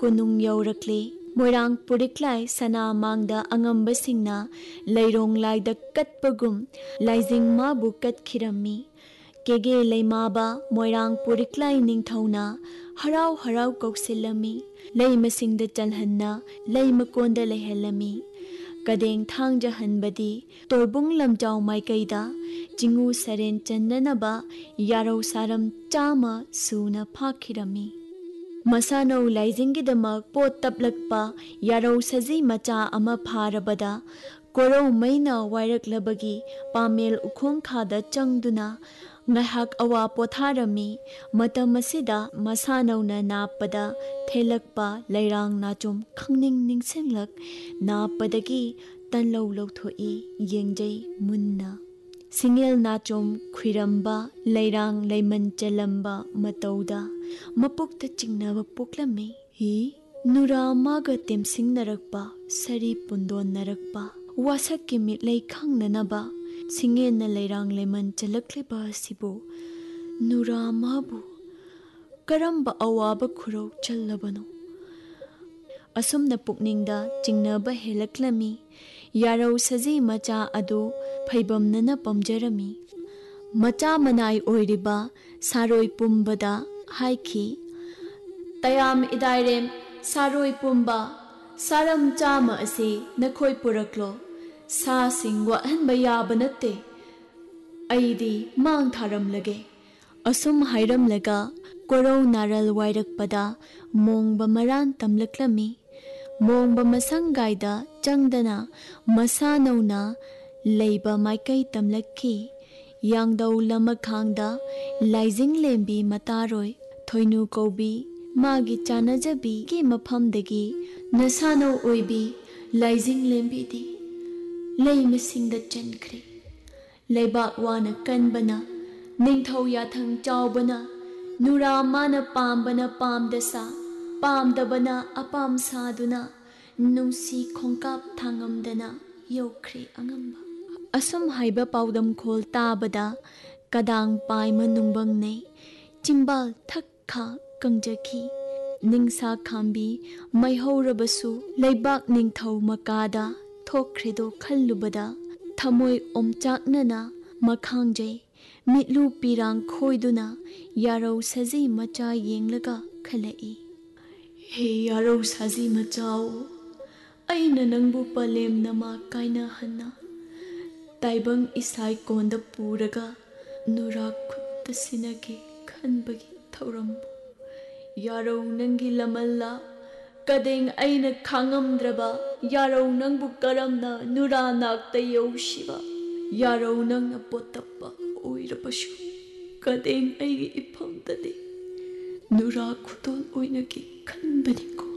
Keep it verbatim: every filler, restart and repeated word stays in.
ꯀꯣꯅꯨꯡ ꯌꯧꯔꯛꯂꯦ꯫ ꯃꯣꯏꯔꯥꯡ ꯄꯨꯔꯤꯛꯂꯥꯏ ꯁꯅꯥ ꯃꯥꯡꯗ ꯑꯉꯝꯕꯁꯤꯡꯅ ꯂꯩꯔꯣꯡ ꯂꯥꯏꯗ ꯀꯠꯄꯒꯨꯝ ꯂꯥꯏꯖꯤꯡ ꯃꯥꯕꯨ ꯀꯠꯈꯤꯔꯝꯃꯤ꯫ ꯀꯦꯒꯦ ꯂꯩꯃꯥꯕ ꯃꯣꯏꯔꯥꯡ ꯄꯨꯔꯤꯛꯂꯥꯏ ꯅꯤꯡꯊꯧꯅ ꯍꯔꯥꯎ ꯍꯔꯥꯎ ꯀꯧꯁꯤꯜꯂꯝꯃꯤ꯫ ꯂꯩꯃꯁꯤꯡꯗ ꯆꯜꯍꯟꯅ ꯂꯩ ꯃꯀꯣꯟꯗ ꯂꯩꯍꯜꯂꯝꯃꯤ꯫ ꯀꯗꯦꯡ ꯊꯥꯡꯖꯍꯟꯕꯗꯤ ꯇꯣꯔꯕꯨꯡ ꯂꯝꯖꯥꯎ ꯃꯥꯏꯀꯩꯗ ꯆꯤꯉꯨ ꯁꯔꯦꯟ ꯆꯟꯅꯅꯕ ꯌꯥꯔꯧ ꯁꯥꯔꯝ ꯆꯥꯝꯃ ꯁꯨꯅ ꯐꯥꯈꯤꯔꯝꯃꯤ꯫ ꯃꯁꯥꯅꯧ ꯂꯥꯏꯖꯤꯡꯒꯤꯗꯃꯛ ꯄꯣꯠ ꯇꯞꯂꯛꯄ ꯌꯥꯔꯧ ꯁꯖꯤ ꯃꯆꯥ ꯑꯃ ꯐꯥꯔꯕꯗ ꯀꯣꯔꯧꯃꯩꯅ ꯋꯥꯏꯔꯛꯂꯕꯒꯤ ꯄꯥꯃꯦꯜ ꯎꯈꯣꯡꯈꯥꯗ ꯆꯪꯗꯨꯅ ꯉꯥꯏꯍꯥꯛ ꯑꯋꯥ ꯄꯣꯊꯥꯔꯝꯃꯤ꯫ ꯃꯇꯝ ꯑꯁꯤꯗ ꯃꯁꯥꯅꯧꯅ ꯅꯥꯞꯄꯗ ꯊꯦꯜꯂꯛꯄ ꯂꯩꯔꯥꯡ ꯅꯥꯆꯣꯝ ꯈꯪꯅꯤꯡ ꯅꯤꯡꯁꯤꯡꯂꯛ ꯅꯥꯞꯄꯗꯒꯤ ꯇꯟꯂꯧ ꯂꯧꯊꯣꯛꯏ ꯌꯦꯡꯖꯩ ꯃꯨꯟꯅ꯫ ꯁꯤꯡꯉꯦꯜ ꯅꯥꯆꯣꯝ ꯈꯨꯏꯔꯝꯕ ꯂꯩꯔꯥꯡ ꯂꯩꯃꯟ ꯆꯜꯂꯝꯕ ꯃꯇꯧꯗ ꯃꯄꯨꯛꯇ ꯆꯤꯡꯅꯕ ꯄꯣꯛꯂꯝꯃꯤ꯫ ꯍꯤ ꯅꯨꯔꯥ ꯃꯥꯒ ꯇꯦꯝꯁꯤꯡꯅꯔꯛꯄ ꯁꯔꯤ ꯄꯨꯟꯗꯣꯟꯅꯔꯛꯄ ꯋꯥꯁꯛꯀꯤ ꯃꯤꯠꯂꯩ ꯈꯪꯅꯅꯕ ꯁꯤꯡꯉꯦꯟꯅ ꯂꯩꯔꯥꯡ ꯂꯩꯃꯟ ꯆꯜꯂꯛꯂꯤꯕ ꯑꯁꯤꯕꯨ ꯅꯨꯔꯥ ꯃꯥꯕꯨ ꯀꯔꯝꯕ ꯑꯋꯥꯕ ꯈꯨꯔꯧ ꯆꯜꯂꯕꯅꯣ? ꯑꯁꯨꯝꯅ ꯄꯨꯛꯅꯤꯡꯗ ꯆꯤꯡꯅꯕ ꯍꯦꯜꯂꯛꯂꯝꯃꯤ꯫ ꯌꯥꯔꯧ ꯁꯖꯤ ꯃꯆꯥ ꯑꯗꯨ ꯐꯩꯕꯝꯅꯅ ꯄꯝꯖꯔꯝꯃꯤ꯫ ꯃꯆꯥ ꯃꯅꯥꯏ ꯑꯣꯏꯔꯤꯕ ꯁꯥꯔꯣꯏ ꯄꯨꯝꯕꯗ ꯍꯥꯏꯈꯤ, ꯇꯌꯥꯝ ꯏꯗꯥꯏꯔꯦꯝ ꯁꯥꯔꯣꯏ ꯄꯨꯝꯕ, ꯁꯥꯔꯝ ꯆꯥꯝꯃ ꯑꯁꯤ ꯅꯈꯣꯏ ꯄꯨꯔꯛꯂꯣ꯫ ꯁꯥꯁꯤꯡ ꯋꯥꯠꯍꯟꯕ ꯌꯥꯕ ꯅꯠꯇꯦ, ꯑꯩꯗꯤ ꯃꯥꯡ ꯊꯥꯔꯝꯂꯒꯦ꯫ ꯑꯁꯨꯝ ꯍꯥꯏꯔꯝꯂꯒ ꯀꯣꯔꯧ ꯅꯥꯔꯜ ꯋꯥꯏꯔꯛꯄꯗ ꯃꯣꯡꯕ ꯃꯔꯥꯟ ꯇꯝꯂꯛꯂꯝꯃꯤ꯫ ꯃꯣꯡꯕ ꯃꯁꯪꯒꯥꯏꯗ ꯆꯪꯗꯅ ꯃꯁꯥꯅꯧꯅ ꯂꯩꯕ ꯃꯥꯏꯀꯩ ꯇꯝꯂꯛꯈꯤ꯫ ꯌꯥꯡꯗꯧ ꯂꯃꯈꯥꯡꯗ ꯂꯥꯏꯖꯤꯡꯂꯦꯝꯕꯤ ꯃꯇꯥꯔꯣꯏ ꯊꯣꯏꯅꯨ ꯀꯧꯕꯤ ꯃꯥꯒꯤ ꯆꯥꯅꯖꯕꯤꯒꯤ ꯃꯐꯝꯗꯒꯤ ꯅꯁꯥꯅꯧ ꯑꯣꯏꯕꯤ ꯂꯥꯏꯖꯤꯡꯂꯦꯝꯕꯤꯗꯤ ꯂꯩꯃꯁꯤꯡꯗ ꯆꯟꯈ꯭ꯔꯦ꯫ ꯂꯩꯕꯥꯛ ꯋꯥꯅ ꯀꯟꯕꯅ ꯅꯤꯡꯊꯧ ꯌꯥꯊꯪ ꯆꯥꯎꯕꯅ ꯅꯨꯔꯥ ꯃꯥꯅ ꯄꯥꯝꯕꯅ ꯄꯥꯝꯗꯁꯥ ꯄꯥꯝꯗꯕꯅ ꯑꯄꯥꯝ ꯁꯥꯗꯨꯅ ꯅꯨꯡꯁꯤ ꯈꯣꯡꯀꯥꯞ ꯊꯥꯡꯉꯝꯗꯅ ꯌꯧꯈ꯭ꯔꯦ ꯑꯉꯝꯕ꯫ ꯑꯁꯨꯝ ꯍꯥꯏꯕ ꯄꯥꯎꯗꯝꯈꯣꯜ ꯇꯥꯕꯗ ꯀꯗꯥꯡ ꯄꯥꯏꯃ ꯅꯨꯡꯕꯪꯅꯩ, ꯆꯤꯝꯕꯥꯜ ꯊꯛ ꯈꯥ ꯀꯪꯖꯈꯤ꯫ ꯅꯤꯡꯁꯥ ꯈꯥꯝꯕꯤ ꯃꯩꯍꯧꯔꯕꯁꯨ ꯂꯩꯕꯥꯛ ꯅꯤꯡꯊꯧ ꯃꯀꯥꯗ ꯊꯣꯛꯈ꯭ꯔꯦꯗꯣ ꯈꯜꯂꯨꯕꯗ ꯊꯃꯣꯏ ꯑꯣꯝꯆꯥꯛꯅꯅ ꯃꯈꯥꯡꯖꯩ꯫ ꯃꯤꯠꯂꯨ ꯄꯤꯔꯥꯡ ꯈꯣꯏꯗꯨꯅ ꯌꯥꯔꯧ ꯁꯖꯤ ꯃꯆꯥ ꯌꯦꯡꯂꯒ ꯈꯜꯂꯛꯏ, ꯍꯦ ꯌꯥꯔꯧ ꯁꯖꯤ ꯃꯆꯥꯎ, ꯑꯩꯅ ꯅꯪꯕꯨ ꯄꯂꯦꯝ ꯅꯃꯥ ꯀꯥꯏꯅꯍꯟꯅ ꯇꯥꯏꯕꯪ ꯏꯁꯥꯏ ꯀꯣꯟꯗ ꯄꯨꯔꯒ ꯅꯨꯔꯥ ꯈꯨꯠꯇ ꯁꯤꯟꯅꯒꯦ ꯈꯟꯕꯒꯤ ꯊꯧꯔꯝꯕꯨ ꯌꯥꯔꯧ ꯅꯪꯒꯤ ꯂꯃꯜꯂꯥ, ꯀꯗꯦꯡ ꯑꯩꯅ ꯈꯥꯡꯉꯝꯗ꯭ꯔꯕ ꯌꯥꯔꯧ ꯅꯪꯕꯨ ꯀꯔꯝꯅ ꯅꯨꯔꯥ ꯅꯥꯛꯇ ꯌꯧꯁꯤꯕ? ꯌꯥꯔꯧ ꯅꯪꯅ ꯄꯣꯠꯇꯞꯄ ꯑꯣꯏꯔꯕꯁꯨ ꯀꯗꯦꯡ ꯑꯩꯒꯤ ꯏꯐꯝꯗꯗꯤ ꯅꯨꯔꯥ ꯈꯨꯗꯣꯜ ꯑꯣꯏꯅꯒꯦ ꯈꯟꯕꯅꯤꯀꯣ꯫